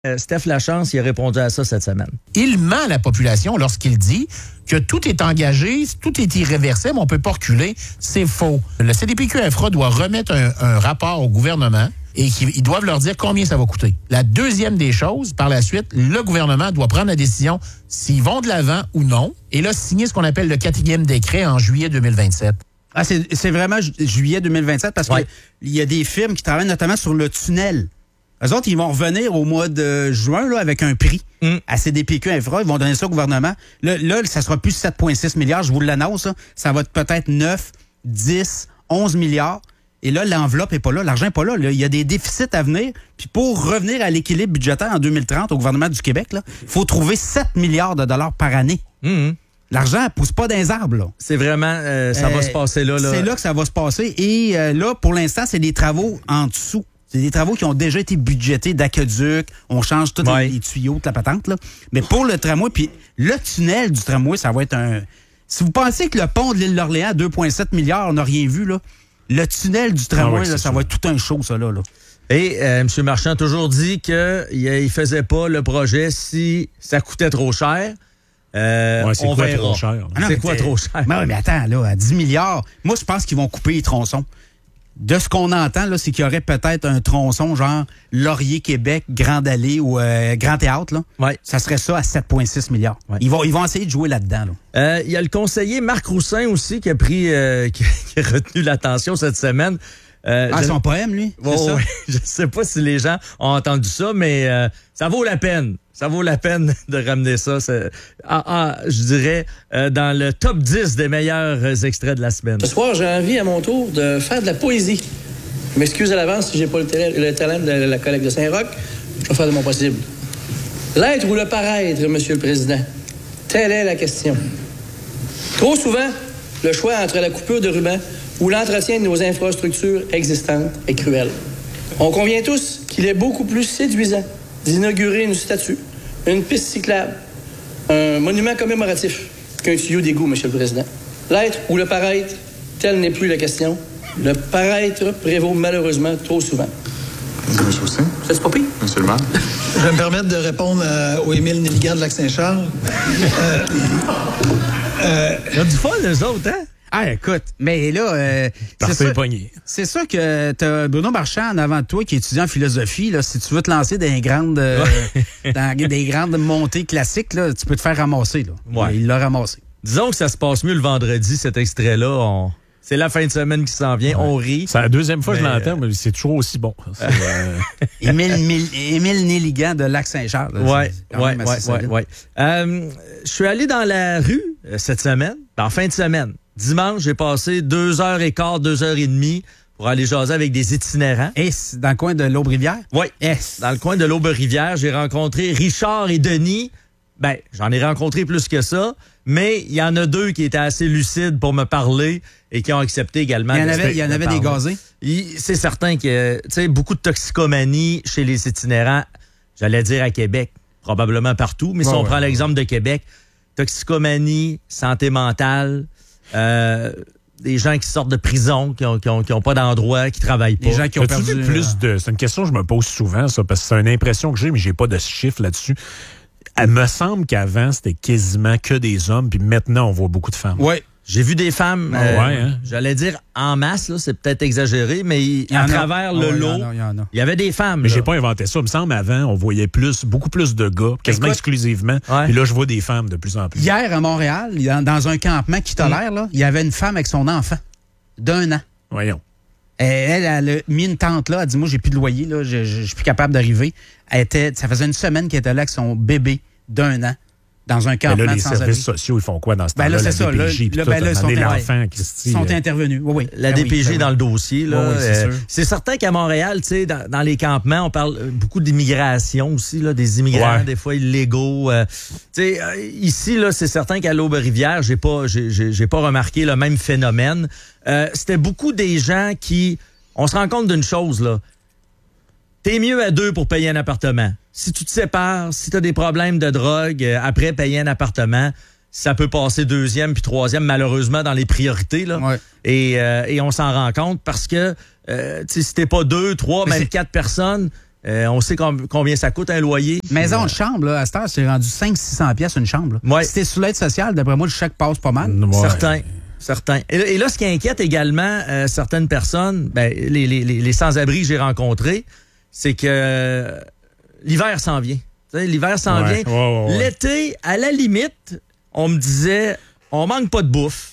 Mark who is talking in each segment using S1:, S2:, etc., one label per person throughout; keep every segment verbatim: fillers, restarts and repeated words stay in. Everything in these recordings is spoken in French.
S1: Euh, Steph Lachance, il a répondu à ça cette semaine.
S2: Il ment à la population lorsqu'il dit que tout est engagé, tout est irréversible, on ne peut pas reculer. C'est faux. Le C D P Q Infra doit remettre un, un rapport au gouvernement et qu'ils doivent leur dire combien ça va coûter. La deuxième des choses, par la suite, le gouvernement doit prendre la décision s'ils vont de l'avant ou non, et là, signer ce qu'on appelle le quatrième décret en juillet deux mille vingt-sept.
S3: Ah, c'est, c'est vraiment ju- juillet deux mille vingt-sept parce
S1: Ouais.
S3: qu'il y a des firmes qui travaillent notamment sur le tunnel. Eux autres, ils vont revenir au mois de juin là, avec un prix
S1: Mm.
S3: à C D P Q Infra. Ils vont donner ça au gouvernement. Là, là ça sera plus sept virgule six milliards, je vous l'annonce. Ça, ça va être peut-être neuf, dix, onze milliards. Et là, l'enveloppe n'est pas là, l'argent n'est pas là. Là. Il y a des déficits à venir. Puis pour revenir à l'équilibre budgétaire en deux mille trente au gouvernement du Québec, il faut trouver sept milliards de dollars par année.
S1: Mm-hmm.
S3: L'argent ne pousse pas dans les arbres. Là.
S1: C'est vraiment, euh, ça
S3: Euh,
S1: va se passer là. là.
S3: C'est là que ça va se passer. Et euh, là, pour l'instant, c'est des travaux en dessous. C'est des travaux qui ont déjà été budgétés d'aqueduc. On change tous
S1: Ouais.
S3: les, les tuyaux de la patente. Là. Mais pour le tramway, puis le tunnel du tramway, ça va être un... Si vous pensez que le pont de l'île d'Orléans, deux virgule sept milliards, on n'a rien vu, là, le tunnel du tramway,
S4: Ah ouais,
S3: là, ça
S4: sûr.
S3: va être tout un show, ça, là. là.
S1: Et euh, M. Marchand a toujours dit qu'il ne faisait pas le projet si ça coûtait trop cher. Euh,
S4: Ouais, c'est
S1: on
S4: quoi
S1: verra.
S4: trop cher?
S3: Ah non,
S1: C'est
S3: mais
S1: quoi
S3: t'es-
S1: trop cher?
S3: Mais, ouais, mais attends, là, à dix milliards, moi, je pense qu'ils vont couper les tronçons. De ce qu'on entend, là, c'est qu'il y aurait peut-être un tronçon genre Laurier-Québec, Grande Allée ou euh, Grand Théâtre, là.
S1: Ouais.
S3: Ça serait ça à sept virgule six milliards.
S1: Ouais.
S3: Ils vont, ils vont essayer de jouer là-dedans, là.
S1: Euh, Il y a le conseiller Marc Roussin aussi qui a pris, euh, qui, qui a retenu l'attention cette semaine. Euh,
S3: Ah,
S1: je-
S3: son poème, lui?
S1: Ouais,
S3: c'est ça?
S1: ouais. Je sais pas si les gens ont entendu ça, mais euh, ça vaut la peine. Ça vaut la peine de ramener ça. C'est, ah, ah, je dirais, euh, dans le top dix des meilleurs euh, extraits de la semaine.
S5: Ce soir, j'ai envie à mon tour de faire de la poésie. Je m'excuse à l'avance si j'ai pas le, télé- le talent de la collègue de Saint-Roch. Je vais faire de mon possible. L'être ou le paraître, Monsieur le Président? Telle est la question. Trop souvent, le choix entre la coupure de ruban ou l'entretien de nos infrastructures existantes est cruel. On convient tous qu'il est beaucoup plus séduisant d'inaugurer une statue, une piste cyclable, un monument commémoratif qu'un tuyau d'égout, Monsieur le Président. L'être ou le paraître, telle n'est plus la question. Le paraître prévaut malheureusement trop souvent.
S6: Monsieur M. Roussin,
S5: C'est pas pire?
S6: Monsieur le maire.
S7: Je vais me permettre de répondre euh, au Émile Nelligan de Lac-Saint-Charles. Euh, euh,
S1: Ils ont du fun, eux autres, hein?
S3: Ah, écoute, mais là, euh, c'est,
S4: Parfait
S3: ça,
S4: poignet.
S3: c'est ça que t'as Bruno Marchand en avant de toi qui étudie en philosophie. Là, si tu veux te lancer dans les grandes, euh, dans des grandes montées classiques, là, tu peux te faire ramasser. Là.
S1: Ouais.
S3: Il l'a ramassé.
S1: Disons que ça se passe mieux le vendredi, cet extrait-là. On... C'est la fin de semaine qui s'en vient. On rit.
S4: C'est la deuxième fois que je
S1: Mais,
S4: l'entends, mais c'est toujours aussi bon. C'est, euh,
S3: Émile, Mil- Émile Nelligan de Lac-Saint-Charles. là,
S1: Ouais,
S3: c'est quand
S1: ouais,
S3: même
S1: ouais,
S3: assez
S1: ouais,
S3: solide.
S1: ouais. Euh, je suis allé dans la rue euh, cette semaine, en fin de semaine. Dimanche, j'ai passé deux heures et quart, deux heures et demie pour aller jaser avec des itinérants.
S3: Et c'est dans le coin de l'Aube-Rivière?
S1: Oui,
S3: Yes.
S1: dans le coin de l'Aube-Rivière, j'ai rencontré Richard et Denis. Ben, j'en ai rencontré plus que ça, mais il y en a deux qui étaient assez lucides pour me parler et qui ont accepté également.
S3: Il y en
S1: de-
S3: avait, il y en
S1: de
S3: avait des
S1: parler.
S3: gazés.
S1: Il- C'est certain que, tu sais, beaucoup de toxicomanie chez les itinérants, j'allais dire à Québec, probablement partout, mais si
S3: Ouais,
S1: on
S3: ouais,
S1: prend
S3: ouais.
S1: l'exemple de Québec, toxicomanie, santé mentale, euh, des gens qui sortent de prison, qui ont, qui ont, qui ont pas d'endroit, qui travaillent pas.
S3: Les gens qui ont
S4: As-tu
S3: perdu...
S4: vu plus de. C'est une question que je me pose souvent, ça, parce que c'est une impression que j'ai, mais j'ai pas de chiffres là-dessus. Elle me semble qu'avant, c'était quasiment que des hommes, puis maintenant, on voit beaucoup de femmes.
S3: Oui.
S1: J'ai vu des femmes,
S4: Ah
S1: euh,
S4: ouais, hein?
S1: j'allais dire en masse, là, c'est peut-être exagéré, mais
S3: Il y
S1: à
S3: en a.
S1: travers le
S3: Ah ouais, il y
S1: lot,
S3: en a, il y en a.
S1: il y avait des femmes.
S4: Mais
S1: là.
S4: j'ai pas inventé ça. Il me semble avant, on voyait plus, beaucoup plus de gars, quasiment
S3: Écoute,
S4: exclusivement.
S1: Ouais.
S4: Puis là, je vois des femmes de plus en plus.
S3: Hier, à Montréal, dans, dans un campement qui tolère, là, il y avait une femme avec son enfant d'un an.
S4: Voyons.
S3: Elle, elle, elle a mis une tente là. Elle dit, moi, j'ai plus de loyer, là. Je, je, je suis plus capable d'arriver. Elle était, ça faisait une semaine qu'elle était là avec son bébé d'un an dans un
S4: Mais
S3: campement
S4: là, les
S3: sans
S4: services
S3: abri.
S4: sociaux, ils font quoi dans ce
S3: Ben
S4: temps-là?
S3: là,
S4: la
S3: c'est ça.
S4: D P
S3: Là,
S4: J, puis
S3: là,
S4: tout,
S3: ben là,
S4: à
S3: ils sont-
S4: demander
S3: ouais.
S4: l'enfant,
S3: Ils
S4: Christy,
S3: sont
S4: euh,
S3: intervenus. Oui, oui.
S1: La
S3: Ben
S1: D P G
S3: oui, ben
S1: dans
S3: oui.
S1: le dossier. Là,
S3: Oui, oui, c'est
S1: euh,
S3: sûr.
S1: c'est certain qu'à Montréal, tu sais, dans, dans les campements, on parle euh, beaucoup d'immigration aussi, là, des immigrants,
S4: Ouais.
S1: des fois illégaux. euh, tu sais, euh, ici, là, c'est certain qu'à l'Aube-Rivière, j'ai pas, j'ai, j'ai, j'ai pas remarqué le même phénomène. Euh, c'était beaucoup des gens qui, on se rend compte d'une chose là. T'es mieux à deux pour payer un appartement. Si tu te sépares, si tu as des problèmes de drogue, euh, après payer un appartement, ça peut passer deuxième puis troisième, malheureusement, dans les priorités. Là.
S3: Ouais.
S1: Et, euh, et on s'en rend compte parce que euh, tu sais, si t'es pas deux, trois,
S3: Mais
S1: même
S3: c'est-
S1: quatre personnes, Euh, on sait com- combien ça coûte un loyer.
S3: Maison
S1: Puis,
S3: de chambre, là, à cette heure, c'est rendu cinq cents à six cents pièces une chambre. Là.
S1: Ouais.
S3: Si t'es sous l'aide sociale, d'après moi, le chèque passe pas mal.
S4: Ouais.
S1: Certain. Certain. Et, et là, ce qui inquiète également euh, certaines personnes, ben, les, les, les, les sans-abri que j'ai rencontrés, c'est que euh, l'hiver s'en vient. Tu sais, l'hiver s'en
S4: Ouais,
S1: vient.
S4: ouais, ouais, ouais.
S1: L'été, à la limite, on me disait, on manque pas de bouffe.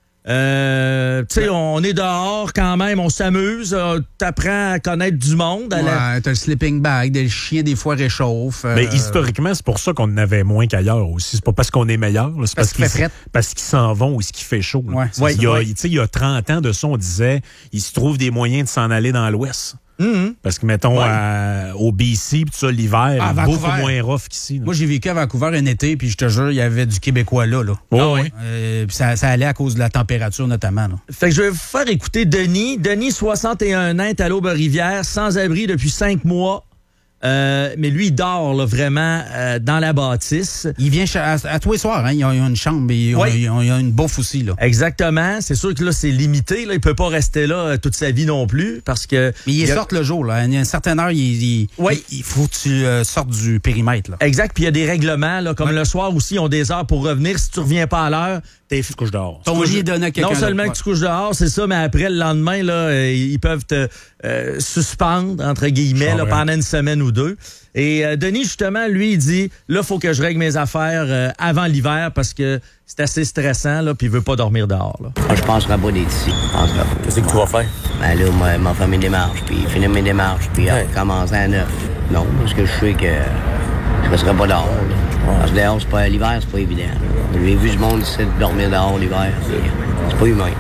S1: Euh, tu sais, on est dehors quand même, on s'amuse, euh, t'apprends à connaître du monde. À la-
S3: Ouais, t'as le sleeping bag, le chien des fois réchauffe. euh,
S4: Mais historiquement, c'est pour ça qu'on en avait moins qu'ailleurs aussi. C'est pas parce qu'on est meilleur. là, C'est
S3: Parce
S4: parce,
S3: qu'il fait
S4: qu'ils
S3: fret.
S4: parce qu'ils s'en vont ou ce qu'il fait chaud. là.
S3: Ouais, c'est
S1: Ouais,
S4: il, y a,
S1: ouais.
S4: tu sais, il y a trente ans de ça, on disait il se trouve des moyens de s'en aller dans l'Ouest.
S1: Mhm.
S4: Parce que, mettons,
S1: Ouais.
S4: à- au B C, pis tout ça, l'hiver
S3: Ah,
S4: est beaucoup
S3: Vancouver.
S4: moins rough qu'ici. là.
S3: Moi, j'ai vécu à Vancouver un été, puis je te jure, il y avait du Québécois là. là.
S4: Oh,
S1: Ah ouais.
S4: oui.
S3: Euh, puis ça, ça allait à cause de la température, notamment. Là.
S1: Fait que je vais vous faire écouter Denis. Denis, soixante et un ans, est à l'Aube-Rivière, sans abri depuis cinq mois. Euh, mais lui, il dort là, vraiment euh, dans la bâtisse.
S3: Il vient cha- à, à tous les soirs, hein, ils, ont, ils ont une chambre, et ils ont,
S1: Ouais.
S3: ils ont- ils ont une bouffe aussi. Là.
S1: Exactement. C'est sûr que là, c'est limité. Là. Il peut pas rester là euh, toute sa vie non plus parce que...
S3: Mais ils
S1: il y a-
S3: sortent le jour. Là. À une certaine heure, il, il,
S1: Oui.
S3: il- il faut que tu euh, sortes du périmètre. Là.
S1: Exact. Puis il y a des règlements. Là, comme
S3: Ouais.
S1: le soir aussi, ils ont des heures pour revenir. Si tu reviens pas à l'heure, t'es...
S4: Tu couches dehors.
S3: Ton lit est donné à quelqu'un
S1: Non seulement
S3: d'autre,
S1: que tu couches dehors, c'est ça, mais après, le lendemain, là, euh, ils peuvent te euh, suspendre, entre guillemets,
S4: Je
S1: là,
S4: comprends.
S1: pendant une semaine ou deux. Et euh, Denis, justement, lui, il dit, là, faut que je règle mes affaires euh, avant l'hiver parce que c'est assez stressant, là, puis il veut pas dormir dehors. Là.
S6: Moi, je penserai pas d'être ici. Je penserai pas.
S8: Qu'est-ce que tu vas faire?
S6: Ben là, moi, m'en faire mes démarches, puis finir mes démarches, puis
S8: Ouais.
S6: recommencer à neuf. Non, parce que je sais que je ne serai pas dehors. Là. Parce que dehors, c'est pas l'hiver, c'est pas évident. là. J'ai vu du monde ici de dormir dehors l'hiver. C'est, c'est pas humain.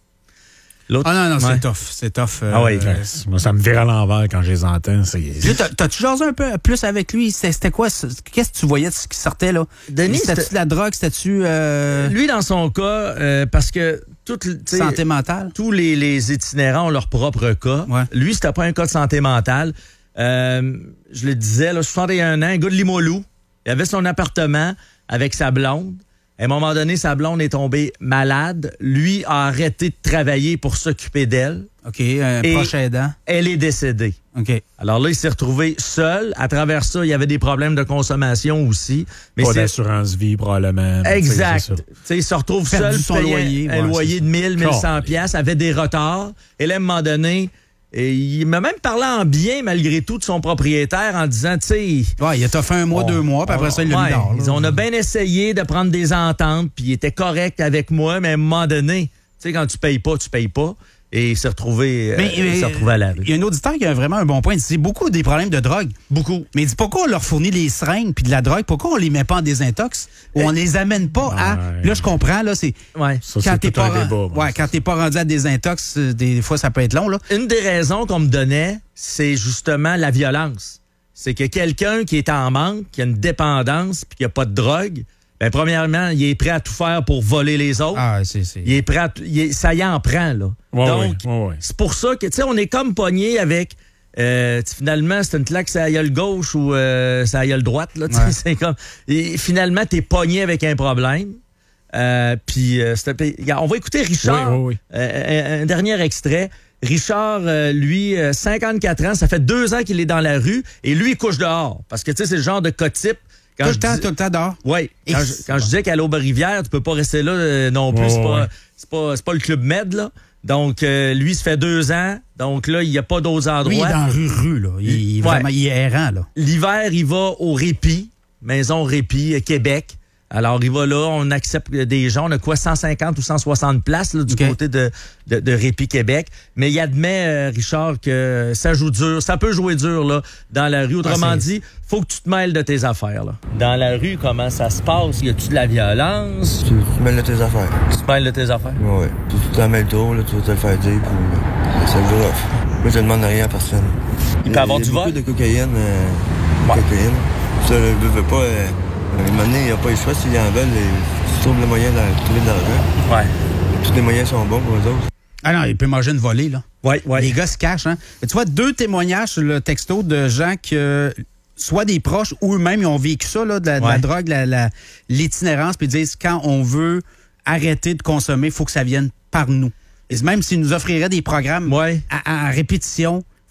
S1: L'autre,
S3: Ah non, non,
S1: Ouais.
S3: c'est tough. C'est tough. euh,
S1: Ah oui,
S3: euh,
S4: Moi, ça me vire à l'envers quand je les entends. C'est...
S3: Puis là, t'as- t'as-tu jasé un peu plus avec lui? C'était c'était quoi? ce- Qu'est-ce que tu voyais de ce qui sortait, là?
S1: Denis,
S3: C'était-tu
S1: c'était-
S3: de la drogue? C'était-tu euh,
S1: Lui, dans son cas, euh, parce que tout, le- tu sais,
S3: santé mentale?
S1: tous les, les itinérants ont leur propre cas.
S3: Ouais.
S1: Lui, c'était pas un cas de santé mentale. Euh, je le disais, là, soixante et un ans, un gars de Limoilou. Il avait son appartement avec sa blonde. À un moment donné, sa blonde est tombée malade. Lui a arrêté de travailler pour s'occuper d'elle.
S3: OK, un
S1: Et-
S3: proche aidant.
S1: Elle est décédée.
S3: OK.
S1: Alors là, il s'est retrouvé seul. À travers ça, il y avait des problèmes de consommation aussi. Mais
S4: Pas
S1: c'est
S4: d'assurance vie, probablement.
S1: exact.
S4: Tu sais,
S1: Tu sais, il se retrouve
S3: Perdu
S1: seul,
S3: son
S1: payait
S3: loyer,
S1: un
S3: ouais,
S1: loyer de mille, mille cent
S4: Caliste.
S1: piastres, avait des retards. Et là, à un moment donné, et il m'a même parlé en bien, malgré tout, de son propriétaire en disant, tu sais...
S3: Ouais, il a fait un mois,
S1: on-
S3: deux mois, puis après ça, il l'a
S1: ouais,
S3: mis dehors. là.
S1: ils ont- on a bien essayé de prendre des ententes, puis il était correct avec moi, mais à un moment donné, tu sais, quand tu payes pas, tu payes pas. Et il s'est retrouvé, euh,
S3: Mais,
S1: il
S3: mais,
S1: s'est retrouvé à la rue.
S3: Il y a un auditeur qui a vraiment un bon point. Il dit, c'est beaucoup des problèmes de drogue.
S1: Beaucoup.
S3: Mais il dit, pourquoi on leur fournit les seringues puis de la drogue? Pourquoi on les met pas en désintox? Ou on les amène pas à...
S4: Ouais.
S3: Là, je comprends, là, c'est...
S1: Ouais.
S4: Ça,
S3: Quand
S4: c'est
S3: t'es
S4: tout un
S3: pas,
S4: débat. moi.
S3: ouais, quand t'es pas rendu à désintox, euh, des fois, ça peut être long, là.
S1: Une des raisons qu'on me donnait, c'est justement la violence. C'est que quelqu'un qui est en manque, qui a une dépendance, puis qui a pas de drogue, ben premièrement, il est prêt à tout faire pour voler les autres.
S3: Ah, c'est... c'est-
S1: Il est prêt à tout- il est- ça y en prend, là.
S4: Ouais,
S1: Donc,
S4: ouais, ouais, ouais.
S1: c'est pour ça que, tu sais, on est comme pogné avec... euh, tu sais, finalement, c'est une claque, ça aille le gauche ou euh, ça aille le droite, là. tu sais,
S3: Ouais.
S1: C'est comme... Et finalement, t'es pogné avec un problème. Euh, puis, euh, c'était- regarde, on va écouter Richard.
S4: Oui, oui, oui.
S1: Euh, un, un dernier extrait. Richard, euh, lui, euh, cinquante-quatre ans, ça fait deux ans qu'il est dans la rue et lui, il couche dehors. Parce que, tu sais, c'est le genre de cas type. Quand
S3: Tout
S1: je
S3: le temps,
S1: dis-
S3: tout le temps dehors.
S1: Oui, quand,
S3: Et-
S1: je, quand je disais qu'à l'Aube-Rivière, tu peux pas rester là euh, non plus.
S4: Ouais,
S1: c'est pas,
S4: ouais.
S1: c'est pas, c'est pas le Club Med, là. Donc, euh, lui, ça fait deux ans. Donc là, il n'y a pas d'autres endroits.
S3: Lui, il est dans la rue, rue, là. Il, il-
S1: Ouais.
S3: vraiment, il est errant, là.
S1: L'hiver, il va au Répit, Maison Répit, euh, Québec. Alors, il va là, on accepte des gens. On a quoi, cent cinquante ou cent soixante places là, du
S3: OK.
S1: côté de, de, de Répit, Québec. Mais il admet, euh, Richard, que ça joue dur. Ça peut jouer dur là, dans la rue. Autrement
S3: Ah, c'est-
S1: dit, faut que tu te mêles de tes affaires. Là. Dans la rue, comment ça se passe? Y a-tu de la violence?
S8: Tu te mêles de tes affaires.
S1: Tu te mêles de tes affaires?
S8: Ouais. Tu tu t'en mets le tour, là, tu vas te le faire dire, puis euh, c'est le rough. Moi, je demande rien à personne.
S1: Il peut avoir
S8: y a
S1: du
S8: beaucoup
S1: vol?
S8: de cocaïne. Euh,
S1: Ouais.
S8: cocaïne. Ça, je veux, veux pas... Euh, à un moment donné, il n'y a pas le choix. S'ils en veulent, ils trouvent le moyen de trouver de l'argent.
S1: Ouais.
S8: Tous les moyens sont bons pour eux autres.
S3: Ah non, il peut manger une volée, là.
S1: Ouais, ouais.
S3: Les gars se cachent, hein. Mais tu vois, deux témoignages sur le texto de gens que, soit des proches ou eux-mêmes, ils ont vécu ça, là, de la, de la
S1: Ouais.
S3: drogue, la- la- l'itinérance, puis ils disent, quand on veut arrêter de consommer, il faut que ça vienne par nous. Et même s'ils nous offriraient des programmes
S1: Ouais.
S3: à, à répétition,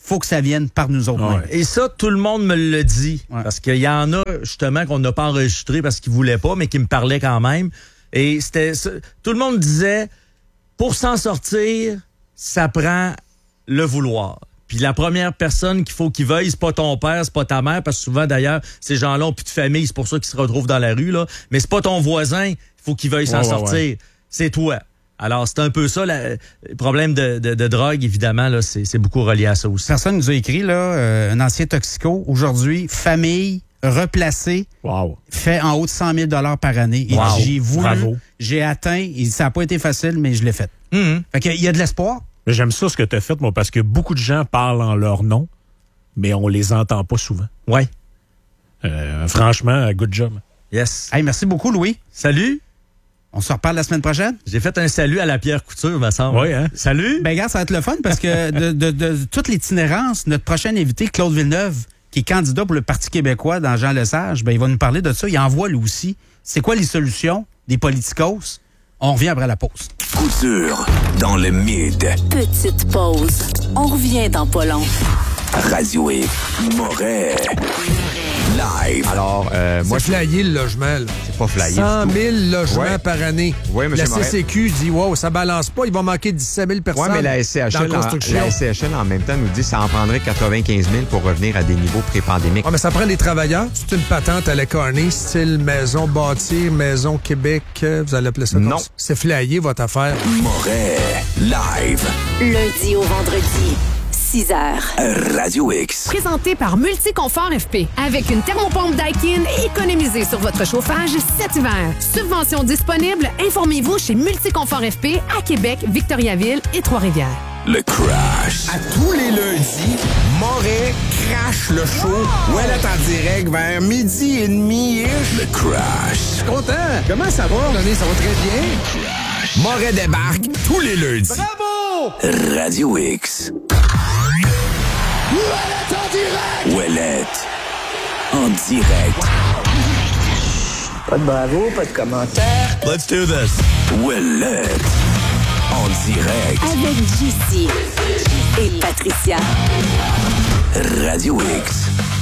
S3: faut que ça vienne par nous autres.
S1: Ouais. Et ça, tout le monde me le dit. Ouais. Parce qu'il y en a, justement, qu'on n'a pas enregistré parce qu'ils voulaient pas, mais qui me parlaient quand même. Et c'était, tout le monde disait, pour s'en sortir, ça prend le vouloir. Puis la première personne qu'il faut qu'il veuille, c'est pas ton père, c'est pas ta mère, parce que souvent, d'ailleurs, ces gens-là ont plus de famille, c'est pour ça qu'ils se retrouvent dans la rue, là. Mais c'est pas ton voisin, il faut qu'il veuille s'en ouais, sortir. Ouais. C'est toi. Alors, c'est un peu ça, la, le problème de, de, de drogue, évidemment, là, c'est, c'est beaucoup relié à ça aussi.
S3: Personne nous a écrit, là, euh, un ancien toxico, aujourd'hui, famille replacée,
S4: wow.
S3: fait en haut de cent mille dollars par année. Et wow. j'ai voulu, Bravo. j'ai atteint, et ça n'a pas été facile, mais je l'ai fait. Mm-hmm. Fait qu'il y a de l'espoir.
S4: Mais j'aime ça ce que tu as fait, moi, parce que beaucoup de gens parlent en leur nom, mais on les entend pas souvent.
S1: Ouais.
S4: Euh, franchement, good job.
S1: Yes.
S3: Hey, merci beaucoup, Louis.
S1: Salut.
S3: On se reparle la semaine prochaine?
S1: J'ai fait un salut à la Pierre Couture, me semble.
S4: Oui, hein?
S1: Salut!
S3: Ben, regarde, ça va être le fun parce que de, de, de, de toute l'itinérance, notre prochain invité, Claude Villeneuve, qui est candidat pour le Parti québécois dans Jean Lesage, ben, il va nous parler de ça. Il envoie lui aussi. C'est quoi les solutions des politicos? On revient après la pause.
S9: Couture dans le mid.
S10: Petite pause. On revient dans pas long.
S9: Radio X Moret. Live.
S11: Alors, euh, moi,
S12: c'est flyé le logement. Là.
S11: C'est pas flyé.
S12: cent mille logements
S11: ouais.
S12: par année.
S11: Oui,
S12: la C C Q dit, wow, ça balance pas, il va manquer dix-sept mille personnes.
S11: Oui, mais la S C H L,
S12: dans la construction.
S11: En, la S C H L, en même temps, nous dit que ça en prendrait quatre-vingt-quinze mille pour revenir à des niveaux pré-pandémiques.
S12: Oui, mais ça prend des travailleurs. C'est une patente à la Carney, style maison bâtie, maison Québec. Vous allez appeler ça
S11: non.
S12: C'est flyé, votre affaire.
S9: Moret. Live.
S10: Lundi au vendredi. six heures.
S9: Radio X.
S13: Présenté par Multiconfort F P. Avec une thermopompe Daikin, économisez sur votre chauffage cet hiver. Subvention disponible. Informez-vous chez Multiconfort F P à Québec, Victoriaville et Trois-Rivières.
S9: Le Crash.
S14: À tous les lundis, Moret crache le show. Oh! Ouais, là, en direct vers midi et demi-ish.
S9: Le Crash.
S14: Je suis content. Comment ça va? L'année, ça va très bien. Crash. Moret débarque tous les lundis.
S9: Bravo! Radio X.
S14: Ouellette en direct!
S9: Ouellette en direct.
S15: Pas de bravo, pas de commentaire.
S9: Let's do this. Ouellette en direct.
S10: Avec J C et Patricia.
S9: Radio X.